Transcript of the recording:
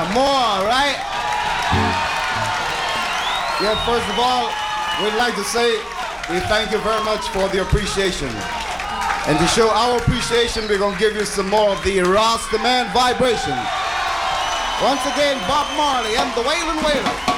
Yeah, more, right? Yeah, first of all, we'd like to say we thank you very much for the appreciation. And to show our appreciation, we're going to give you some more of the Rasta Man vibration. Once again, Bob Marley and the Wailin' Wailers.